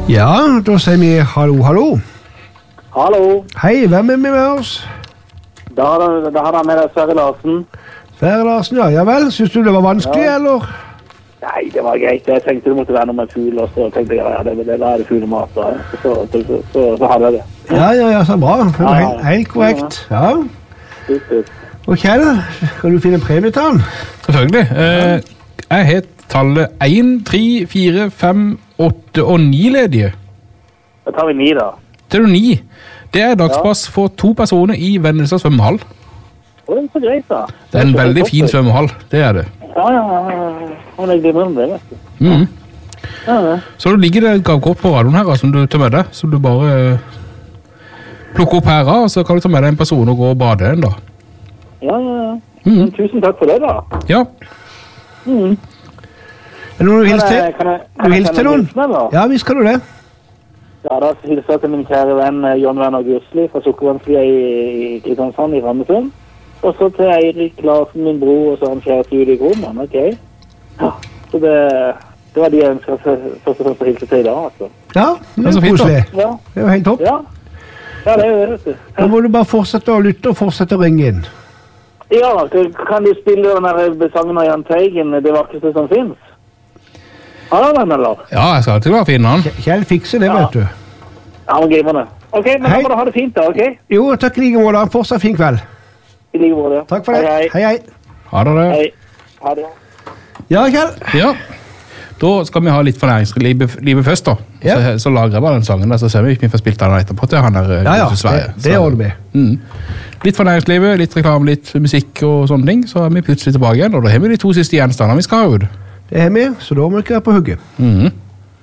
Ja, da sier vi hallo, hallo. Hallo. Hei, hvem er med oss? Da har jeg med deg Sverre Larsen. Sverre Larsen, ja. Ja vel, synes du det var vanskelig, eller? Nei, det var greit. Jeg tenkte det måtte være noe med fugl, og så tenkte jeg, ja, det er det fuglemat, da. Så hadde jeg det. Ja, så bra. Det var helt korrekt. Ja. Og Kjell, kan du finne premie til han? Selvfølgelig. Jeg het tallet 1, 3, 4, 5, 8 og 9 ledige. Da tar vi 9 da. Det er 9. Det er dagspass for 2 personer i Vennesla svømmehall. Det er så greit da. Det er en veldig fin svømmehall, det er det. Ja. Og det glemmer om det, vet du. Ja. Så det ligger det et gavkort på radioen her som du tar med deg, så du bare plukker opp her, og så kan du ta med deg en person og gå og bade en da. Ja. Tusen takk for det da. Ja. Er det noen du hilser til? Kan Du hilser til noen? Ja, visst kan du det. Ja, da hilser jeg til min kjære venn John Werner Gursli fra Sukkervannslia i Kristiansand i Randesund. Og så til Eirik Larsen, min bror, og så han kjære til Julie Groman, ok? Ja, så det var de jeg ønsker først og fremst å hilse til i dag, altså. Ja, det er så koselig. Ja. Det er jo helt topp. Ja, det er jo det, vet du. Da må du bare fortsette å lytte og fortsette å ringe inn. Ja, kan du spille den der sangen av Jahn Teigen, Det vakreste som finnes? Har du den, eller? Ja, jeg skal alltid være fin, han. Kjell fikser det, vet du. Ja, men gamer det. Ok, men da må du ha det fint da, ok? Jo, takk i like måte. Fortsatt fin kveld. I like måte. Takk for det. Hei. Ha det. Hei. Ha det. Ja, Kjell. Ja. Da skal vi ha litt for næringslivet først da. Så lager jeg bare den sangen der, så ser vi ikke vi får spilt den etterpå til han der i Sverige. Det gjør du med. Litt for næringslivet, litt reklame, litt musikk og sånne ting, så er vi plutselig tilbake igjen, og da har vi de 2 siste gjenstandene vi skal ha ut. Det er vi, så da må vi ikke være på hugget.